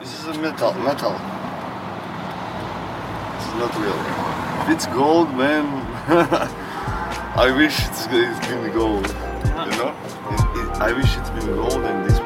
This is a metal. It's not real. If it's gold, man, I wish it's been gold. You know? I wish it's been gold and this